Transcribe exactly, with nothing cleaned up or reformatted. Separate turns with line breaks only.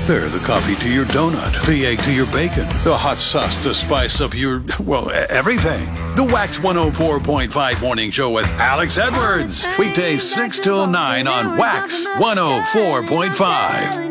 They're the coffee to your donut, the egg to your bacon, the hot sauce to spice up your, well, e- everything. The Wax one oh four point five Morning Show with Alex Edwards. Weekdays six till nine on Wax one oh four point five.